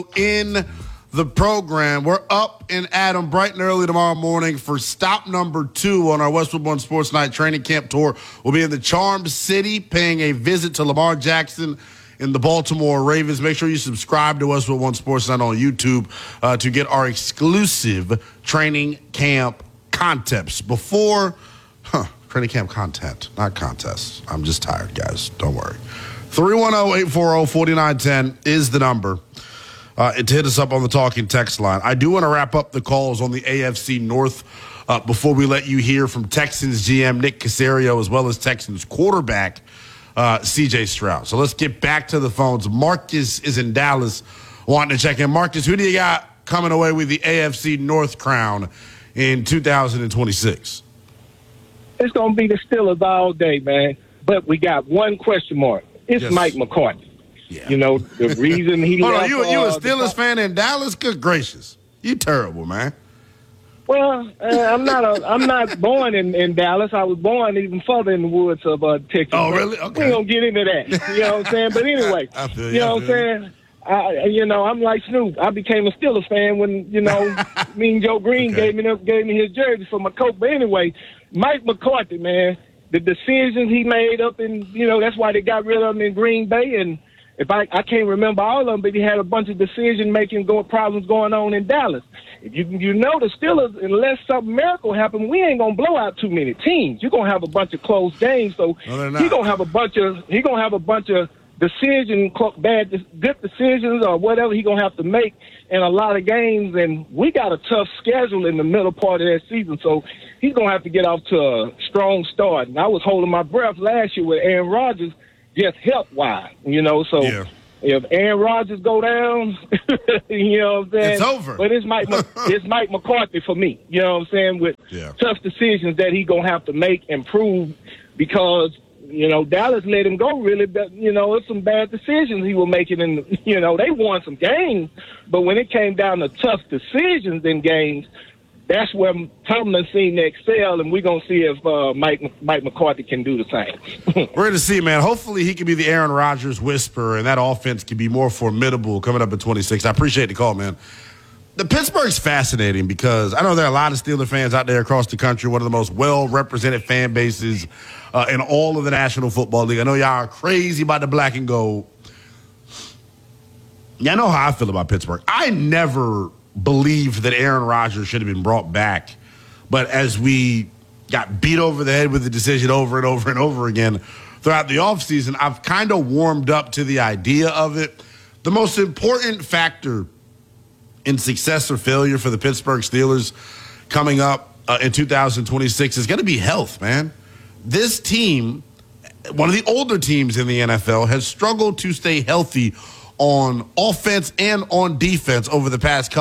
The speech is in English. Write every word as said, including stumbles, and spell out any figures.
in the program. We're up and at 'em bright and early tomorrow morning for stop number two on our Westwood One Sports Night training camp tour. We'll be in the Charm City paying a visit to Lamar Jackson in the Baltimore Ravens. Make sure you subscribe to Westwood One Sports Night on YouTube uh, to get our exclusive training camp contests. Before, huh, training camp content, not contests. I'm just tired, guys. Don't worry. three one zero, eight four zero, four nine one zero is the number. Uh, to hit us up on the talking text line. I do want to wrap up the calls on the A F C North uh, before we let you hear from Texans G M Nick Caserio as well as Texans quarterback uh, C J Stroud. So let's get back to the phones. Marcus is in Dallas wanting to check in. Marcus, who do you got coming away with the A F C North crown in two thousand twenty-six? It's going to be the Steelers all day, man. But we got one question mark. It's Yes. Mike McCarthy. Yeah. You know, the reason he Hold left, on, you, you a uh, Steelers the, fan in Dallas? Good gracious. You terrible, man. Well, uh, I'm not a, I'm not born in, in Dallas. I was born even further in the woods of uh, Texas. Oh, really? Okay. We ain't going to get into that. You know what I'm saying? But anyway, I feel you, you know I what I'm feel saying? I, you know, I'm like Snoop. I became a Steelers fan when, you know, me and Joe Green Okay. gave me gave me his jersey for my coat. But anyway, Mike McCarthy, man, the decisions he made up in, you know, that's why they got rid of him in Green Bay. And if I, I can't remember all of them, but he had a bunch of decision-making go, problems going on in Dallas. If you, you know the Steelers, unless some miracle happen, we ain't going to blow out too many teams. You're going to have a bunch of close games. So No, they're not. he's going to have a bunch of, he going to have a bunch of decision, bad, good decisions or whatever he going to have to make in a lot of games. And we got a tough schedule in the middle part of that season. So he's going to have to get off to a strong start. And I was holding my breath last year with Aaron Rodgers, just health-wise, you know. So Yeah. if Aaron Rodgers go down, you know what I'm saying? It's over. But it's Mike, it's Mike McCarthy for me, you know what I'm saying, with Yeah. tough decisions that he going to have to make and prove because, you know, Dallas let him go really, but, you know, it's some bad decisions he was making. In the, you know, they won some games, but when it came down to tough decisions in games, that's where Tomlin seen to excel, and we're going to see if uh, Mike Mike McCarthy can do the same. We're going to see, man. Hopefully he can be the Aaron Rodgers whisperer, and that offense can be more formidable coming up in twenty-six. I appreciate the call, man. The Pittsburgh's fascinating because I know there are a lot of Steeler fans out there across the country, one of the most well-represented fan bases uh, in all of the National Football League. I know y'all are crazy about the black and gold. Y'all know how I feel about Pittsburgh. I never believed that Aaron Rodgers should have been brought back. But as we got beat over the head with the decision over and over and over again throughout the offseason, I've kind of warmed up to the idea of it. The most important factor in success or failure for the Pittsburgh Steelers coming up uh, in two thousand twenty-six is going to be health, man. This team, one of the older teams in the N F L, has struggled to stay healthy on offense and on defense over the past couple